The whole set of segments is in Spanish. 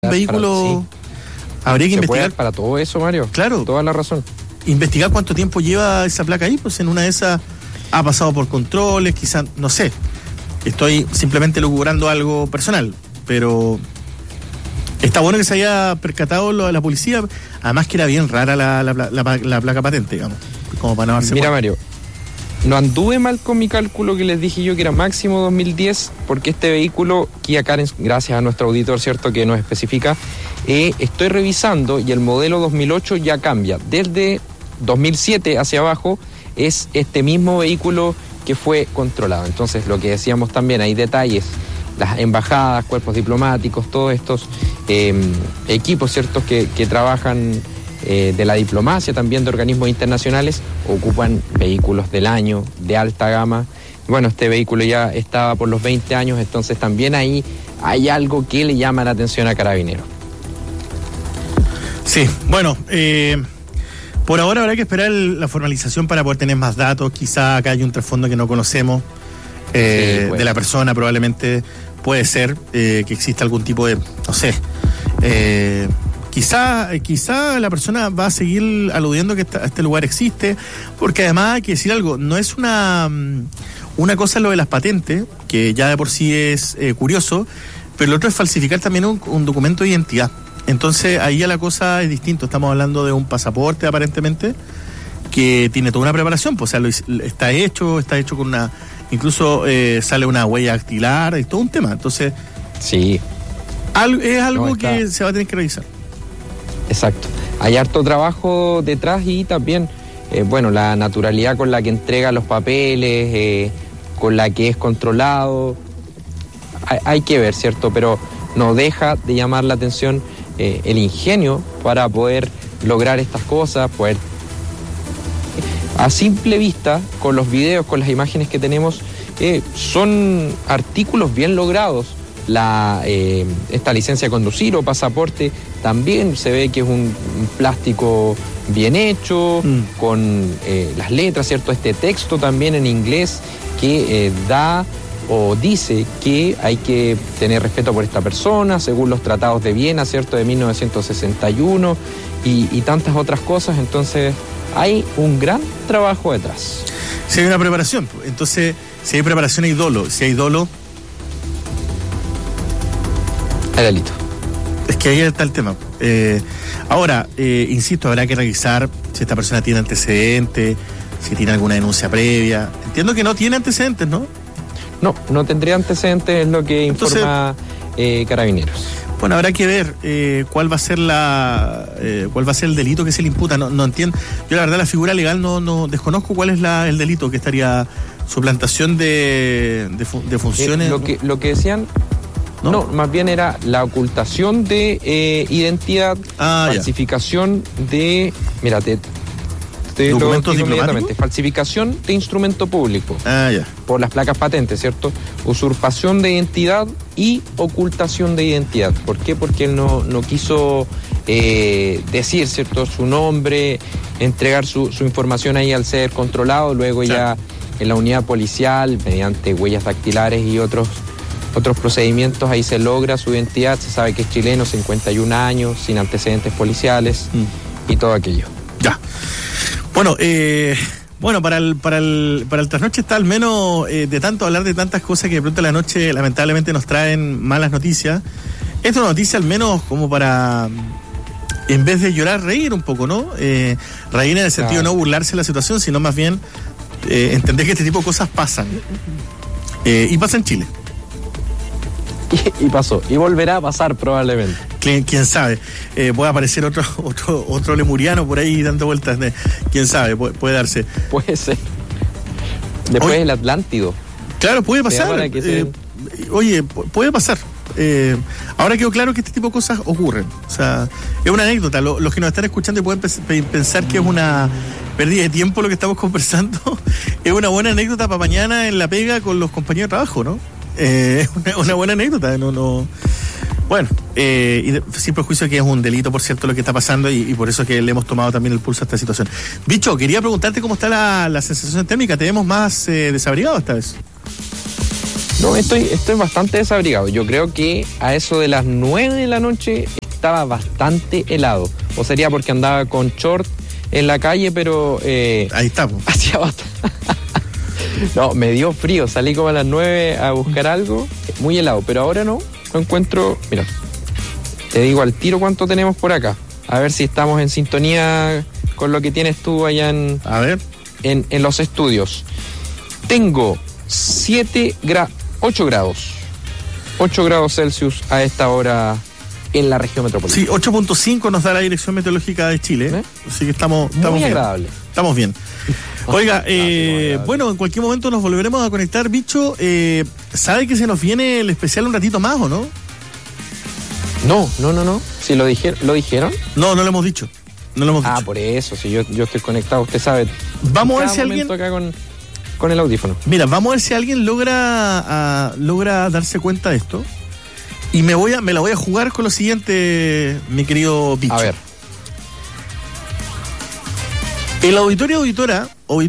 vehículo, sí. Habría que investigar para todo eso, Mario. Claro, toda la razón. Investigar cuánto tiempo lleva esa placa ahí, pues en una de esas ha pasado por controles, quizás, no sé. Estoy simplemente lucubrando algo personal, pero está bueno que se haya percatado la policía, además que era bien rara la placa patente, digamos, como para no darse Mira, cuenta. Mario, no anduve mal con mi cálculo que les dije yo que era máximo 2010, porque este vehículo, Kia Carens, gracias a nuestro auditor, cierto, que nos especifica, estoy revisando y el modelo 2008 ya cambia. Desde 2007 hacia abajo es este mismo vehículo que fue controlado. Entonces, lo que decíamos también, hay detalles, las embajadas, cuerpos diplomáticos, todos estos equipos, ciertos, que trabajan de la diplomacia, también de organismos internacionales, ocupan vehículos del año, de alta gama. Bueno, este vehículo ya estaba por los 20 años, entonces también ahí hay algo que le llama la atención a Carabineros. Sí, bueno, por ahora habrá que esperar la formalización para poder tener más datos. Quizá acá hay un trasfondo que no conocemos de la persona, probablemente puede ser que exista algún tipo de, no sé, quizá la persona va a seguir aludiendo que este lugar existe, porque además hay que decir algo, no es una cosa lo de las patentes, que ya de por sí es curioso, pero lo otro es falsificar también un documento de identidad. Entonces ahí ya la cosa es distinta. Estamos hablando de un pasaporte aparentemente que tiene toda una preparación, pues, o sea, está hecho con una, incluso sale una huella dactilar, es todo un tema. Entonces sí, es algo que se va a tener que revisar. Exacto, hay harto trabajo detrás y también, la naturalidad con la que entrega los papeles, con la que es controlado, hay que ver, ¿cierto? Pero no deja de llamar la atención el ingenio para poder lograr estas cosas, poder, a simple vista, con los videos, con las imágenes que tenemos, son artículos bien logrados. Esta licencia de conducir o pasaporte también se ve que es un plástico bien hecho, con las letras, ¿cierto? Este texto también en inglés que da o dice que hay que tener respeto por esta persona según los tratados de Viena, ¿cierto?, de 1961 y tantas otras cosas. Entonces hay un gran trabajo detrás. Si hay una preparación, entonces si hay preparación hay dolo, si hay dolo hay delito. Es que ahí está el tema. Ahora, insisto, habrá que revisar si esta persona tiene antecedentes, si tiene alguna denuncia previa. Entiendo que no tiene antecedentes, ¿no? No tendría antecedentes, es lo que informa Carabineros. Bueno, habrá que ver cuál va a ser el delito que se le imputa. No entiendo. Yo la verdad la figura legal no desconozco cuál es el delito que estaría, suplantación de funciones. Lo que decían. No, más bien era la ocultación de identidad, falsificación de, mírate, documentos diplomáticos, falsificación de instrumento público por las placas patentes, ¿cierto? Usurpación de identidad y ocultación de identidad. ¿Por qué? Porque él no quiso decir, ¿cierto?, su nombre, entregar su información ahí al ser controlado, luego ya en la unidad policial, mediante huellas dactilares y otros procedimientos, ahí se logra su identidad, se sabe que es chileno, 51 años, sin antecedentes policiales y todo aquello. Ya. Bueno, para el trasnoche está al menos de tanto hablar de tantas cosas que de pronto la noche lamentablemente nos traen malas noticias. Esta es una noticia al menos como para, en vez de llorar, reír un poco, ¿no? Reír en el sentido de no burlarse de la situación, sino más bien entender que este tipo de cosas pasan. Y pasa en Chile. Y pasó, y volverá a pasar probablemente. ¿Quién sabe? Puede aparecer otro lemuriano por ahí dando vueltas. ¿Quién sabe? Puede darse. Puede ser. Después el Atlántida. Claro, puede pasar. Puede pasar. Ahora quedó claro que este tipo de cosas ocurren. O sea, es una anécdota. Los que nos están escuchando pueden pensar que es una pérdida de tiempo lo que estamos conversando. Es una buena anécdota para mañana en la pega con los compañeros de trabajo, ¿no? Es una buena anécdota. Bueno, y sin prejuicio que es un delito, por cierto, lo que está pasando, y por eso es que le hemos tomado también el pulso a esta situación. Bicho, quería preguntarte cómo está la sensación térmica. ¿Te vemos más desabrigado esta vez? No, estoy bastante desabrigado. Yo creo que a eso de las 9 de la noche estaba bastante helado. O sería porque andaba con short en la calle, pero... ahí está, pues. Hacía bastante... No, me dio frío. Salí como a las 9 a buscar algo. Muy helado, pero ahora no encuentro... Mira, te digo al tiro cuánto tenemos por acá. A ver si estamos en sintonía con lo que tienes tú allá A ver. En los estudios. Tengo 8 grados. 8 grados Celsius a esta hora en la región metropolitana. Sí, 8.5 nos da la Dirección Meteorológica de Chile. Así que estamos muy bien. Agradable. Estamos bien. Oiga, bueno, en cualquier momento nos volveremos a conectar, bicho. ¿Sabe que se nos viene el especial un ratito más o no? No. Si lo dijeron. No lo hemos dicho. No lo hemos dicho. Por eso, si yo estoy conectado, usted sabe. Vamos a ver si alguien acá con el audífono. Mira, vamos a ver si alguien logra darse cuenta de esto. Y me la voy a jugar con lo siguiente, mi querido bicho. A ver. El auditorio auditora,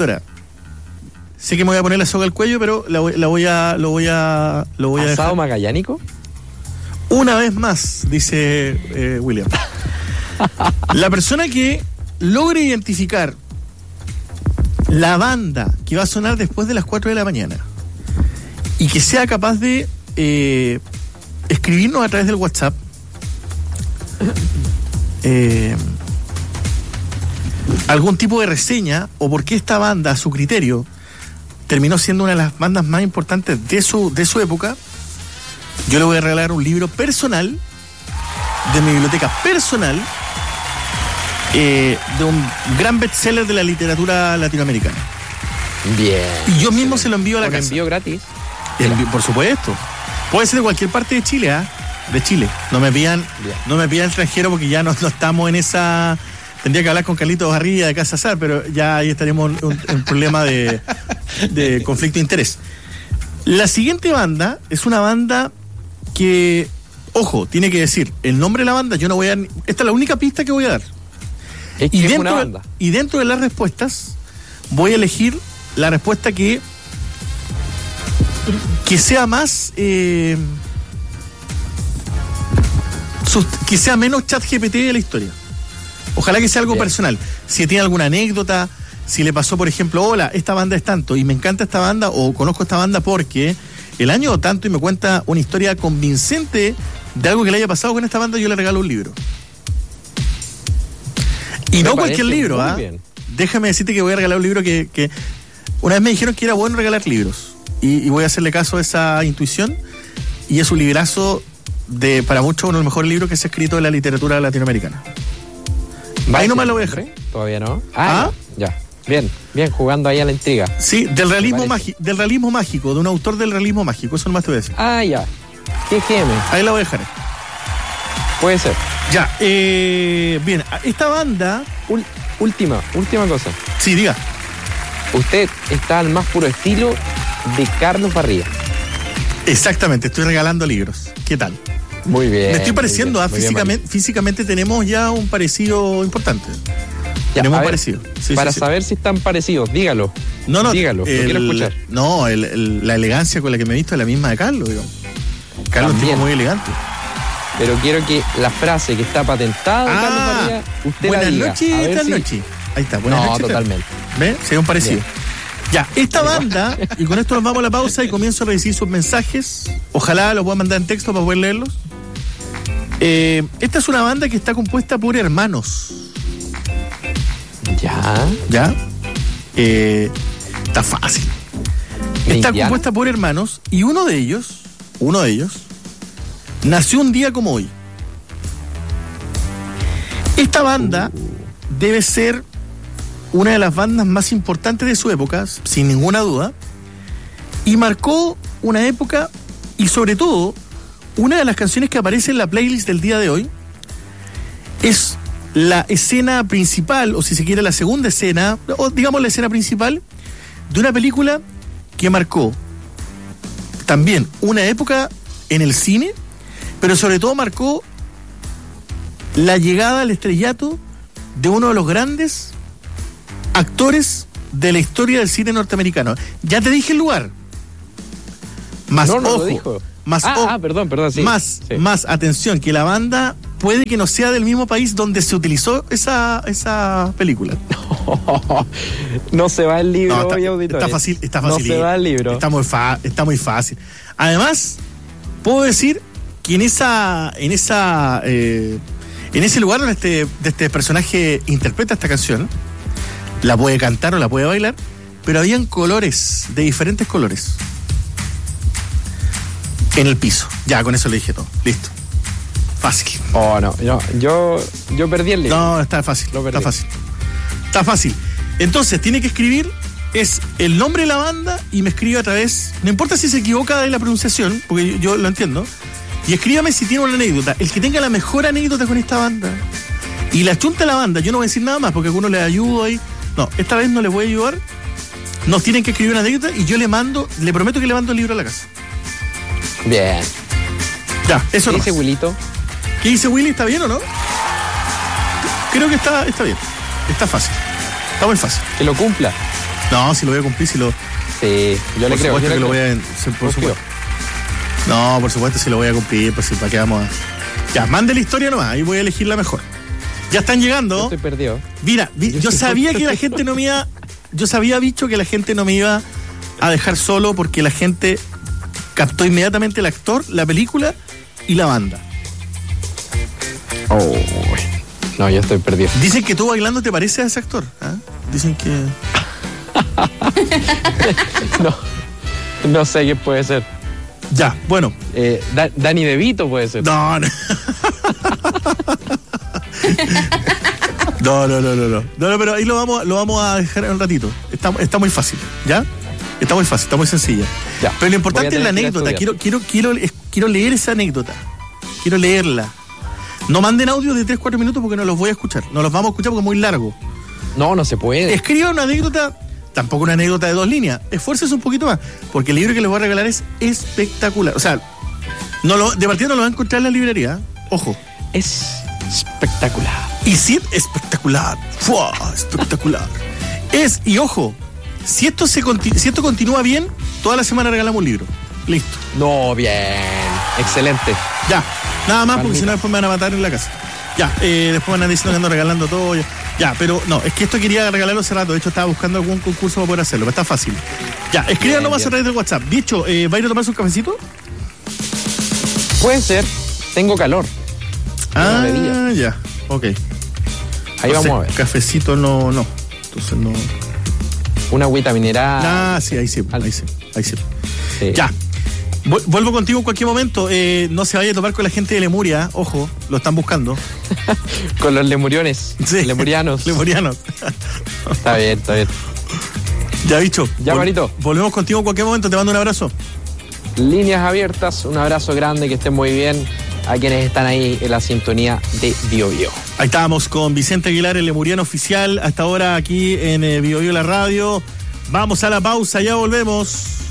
sé que me voy a poner la soga al cuello, pero lo voy a ¿Asado dejar. magallánico? Una vez más, dice William. La persona que logre identificar la banda que va a sonar después de las 4 de la mañana y que sea capaz de escribirnos a través del WhatsApp algún tipo de reseña o por qué esta banda, a su criterio, terminó siendo una de las bandas más importantes de su época, yo le voy a regalar un libro personal de mi biblioteca personal de un gran bestseller de la literatura latinoamericana. Bien. Y yo mismo se lo envío a la casa. ¿Envío gratis? Por supuesto. Puede ser de cualquier parte de Chile, de Chile. No me pidan extranjero porque ya no estamos en esa... Tendría que hablar con Carlitos Barriga de Casa Sar, pero ya ahí estaríamos en un problema de conflicto de interés. La siguiente banda es una banda que, ojo, tiene que decir el nombre de la banda. Yo no voy a dar... Esta es la única pista que voy a dar. Es una banda. Y dentro de las respuestas voy a elegir la respuesta que sea más que sea menos ChatGPT de la historia. Ojalá que sea algo personal. Si tiene alguna anécdota, si le pasó, por ejemplo, hola, esta banda es tanto y me encanta esta banda o conozco esta banda porque el año tanto y me cuenta una historia convincente de algo que le haya pasado con esta banda, yo le regalo un libro. Y no cualquier libro, Déjame decirte que voy a regalar un libro que una vez me dijeron que era bueno regalar libros. Y voy a hacerle caso a esa intuición. Y es un librazo para muchos uno de los mejores libros que se ha escrito de la literatura latinoamericana. Ahí nomás lo voy a dejar. Todavía no. Ya. Bien, jugando ahí a la intriga. Sí, del realismo mágico, de un autor del realismo mágico. Eso nomás te voy a decir. Ya. GGM. Ahí la voy a dejar. Puede ser. Ya, bien, esta banda... Última cosa. Sí, diga. Usted está al más puro estilo de Carlos Barriga. Exactamente, estoy regalando libros. ¿Qué tal? Muy bien. Me estoy pareciendo, físicamente tenemos ya un parecido importante. Tenemos un parecido. Sí, para saber si están parecidos, dígalo. No, dígalo, lo quiero escuchar. No, la elegancia con la que me he visto es la misma de Carlos, digamos. Carlos es un tipo muy elegante. Pero quiero que la frase que está patentada de Carlos Barriga, usted la diga. Buenas noches. Ahí está, buenas noches. Totalmente. ¿Ves? Sería un parecido. Bien. Ya, esta banda, y con esto nos vamos a la pausa y comienzo a recibir sus mensajes. Ojalá los pueda mandar en texto para poder leerlos. Esta es una banda que está compuesta por hermanos. ¿Ya? Está fácil. Está compuesta por hermanos y uno de ellos nació un día como hoy. Esta banda debe ser una de las bandas más importantes de su época, sin ninguna duda, y marcó una época y sobre todo una de las canciones que aparece en la playlist del día de hoy es la escena principal, o si se quiere la segunda escena, o digamos la escena principal de una película que marcó también una época en el cine, pero sobre todo marcó la llegada al estrellato de uno de los grandes actores de la historia del cine norteamericano. Ya te dije el lugar. Más No lo ojo, dijo. más perdón, sí. Más atención, que la banda puede que no sea del mismo país donde se utilizó esa película. No se va el libro, No, auditores. Está fácil. No se va el libro. Está muy fácil. Además, puedo decir que en ese lugar donde este personaje interpreta esta canción, la puede cantar o la puede bailar, pero habían colores, de diferentes colores, en el piso. Ya, con eso le dije todo. Listo. Fácil. Oh, no. Yo perdí el libro. No, está fácil. Está fácil. Entonces, tiene que escribir, es el nombre de la banda y me escribe a través, no importa si se equivoca de la pronunciación, porque yo lo entiendo, y escríbame si tiene una anécdota. El que tenga la mejor anécdota con esta banda y la chunta a la banda, yo no voy a decir nada más porque a alguno le ayudo ahí. No, esta vez no les voy a ayudar. Nos tienen que escribir una anécdota y yo le prometo que le mando el libro a la casa. Bien. Ya, eso no. ¿Qué dice Willito? ¿Qué dice Willy? ¿Está bien o no? Creo que está bien. Está fácil. Está muy fácil. Que lo cumpla. No, si lo voy a cumplir, si lo... Sí, yo le creo. Por supuesto que lo voy a... Por supuesto. No, por supuesto si lo voy a cumplir, pues para que vamos a... Ya, mande la historia nomás, ahí voy a elegir la mejor. Ya están llegando. Yo estoy perdido. Mira, yo sabía que la gente no me iba... Yo sabía, bicho, que la gente no me iba a dejar solo porque la gente captó inmediatamente el actor, la película y la banda. Oh, no, yo estoy perdido. Dicen que tú bailando te pareces a ese actor. ¿Ah? Dicen que... No sé qué puede ser. Ya, bueno. Danny DeVito puede ser. No. No, pero ahí lo vamos a dejar un ratito. Está muy fácil, ¿ya? Está muy fácil, está muy sencilla. Ya, pero lo importante es la anécdota. Quiero leer esa anécdota. Quiero leerla. No manden audios de 3-4 minutos porque no los voy a escuchar. No los vamos a escuchar porque es muy largo. No se puede. Escriba una anécdota, tampoco una anécdota de 2 líneas. Esfuércese un poquito más, porque el libro que les voy a regalar es espectacular. O sea, de partida no lo van a encontrar en la librería. Ojo. Es espectacular. Y sí, espectacular. ¡Fua! Espectacular. Y ojo, si esto continúa bien, toda la semana regalamos un libro. Listo. No, bien. Excelente. Ya, nada más, porque si no después me van a matar en la casa. Ya, después me van a decir que ando regalando todo. Ya, pero no, es que esto quería regalarlo hace rato. De hecho, estaba buscando algún concurso para poder hacerlo, pero está fácil. Ya, escriban nomás a través del WhatsApp. Dicho, ¿va a ir a tomarse un cafecito? Puede ser. Tengo calor. Ya, ok. Ahí vamos a ver. Cafecito no. Entonces no. Una agüita mineral. Sí, ahí sí. Sí. Ya. Vuelvo contigo en cualquier momento. No se vaya a topar con la gente de Lemuria. Ojo, lo están buscando. Con los lemuriones. Sí. Lemurianos. Está bien. Ya, bicho. Ya, Marito. Volvemos contigo en cualquier momento. Te mando un abrazo. Líneas abiertas. Un abrazo grande. Que estén muy bien. A quienes están ahí en la sintonía de Bio Bio. Ahí estábamos con Vicente Aguilar, el lemuriano oficial, hasta ahora aquí en Bio Bio la radio. Vamos a la pausa, ya volvemos.